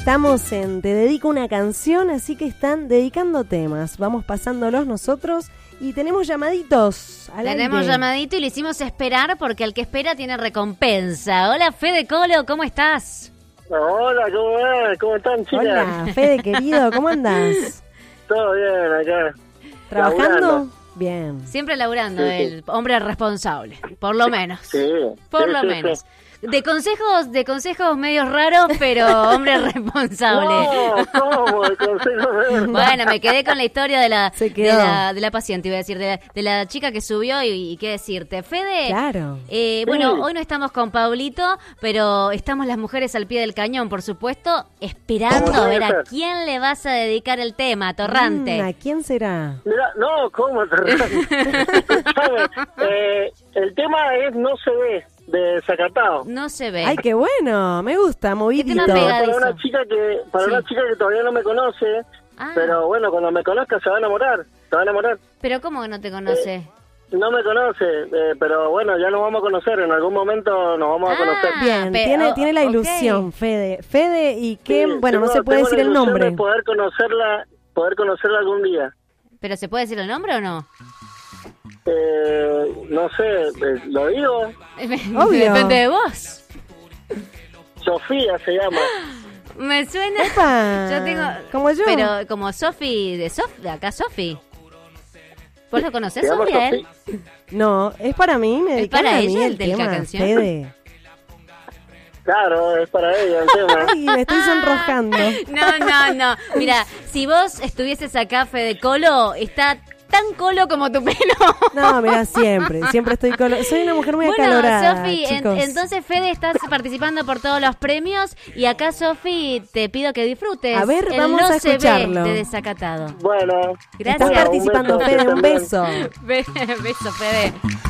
Estamos en Te Dedico una canción, así que están dedicando temas. Vamos pasándolos nosotros y tenemos llamaditos al Tenemos aire. llamadito y le hicimos esperar porque el que espera tiene recompensa. Hola, Fede Colo, ¿cómo estás? Hola, ¿cómo va? ¿Cómo están, chicas? Hola, Fede querido, ¿cómo andás? Todo bien acá. ¿Trabajando? Laburando. Bien. Siempre laburando, Sí, sí. el hombre responsable, por lo menos. Sí. Por sí, lo sí, menos. sí. De consejos medios raros, pero hombre responsable. No, ¿cómo? El consejo de... Bueno, me quedé con la historia de la, Se quedó. de la paciente, iba a decir, de la chica que subió y qué decirte. Fede, Claro. bueno, Sí. hoy no estamos con Pablito, pero estamos las mujeres al pie del cañón, por supuesto, esperando ¿Cómo a ver puede a ser? quién le vas a dedicar el tema, Torrante. ¿A quién será? Mira, no, ¿cómo? Escuchame, el tema es No se ve, de Zacatao. No se ve. Ay, qué bueno, me gusta, movidito. tema pega? Para eso. una chica que Sí. una chica que todavía no me conoce, Ah. pero bueno, cuando me conozca se va a enamorar. Se va a enamorar. Pero ¿cómo que no te conoce? No me conoce, pero bueno, ya nos vamos a conocer. En algún momento nos vamos a conocer. Bien, pero- tiene la ok. ilusión, Fede. Fede, ¿y qué? Sí, Bueno, no tengo- se puede tengo decir la el ilusión nombre. de poder conocerla algún día. ¿Pero se puede decir el nombre o no? No sé, lo digo. Obvio. Depende de vos. Sofía se llama. Me suena. Epa, Yo tengo. como yo. Pero como Sofi, de acá Sofi. ¿Vos lo conocés, Se llama Sofi, a él? Sofía. No, es para mí, me ¿Es dedicaron para a mí ella el el de la tema, canción? Fede. Claro, es para ella el tema. Ay, me estoy sonrojando. No. Mira, si vos estuvieses acá, Fede Colo, está tan colo como tu pelo. No, mira, siempre estoy soy una mujer muy Bueno, acalorada, Sofi, chicos. entonces Fede, estás participando por todos los premios y acá, Sofi, te pido que disfrutes. A ver, el vamos No a se ve escucharlo. de Desacatado. Bueno. Gracias. Estás Bueno, participando, un beso, Fede, usted un también. beso. Beso, Fede.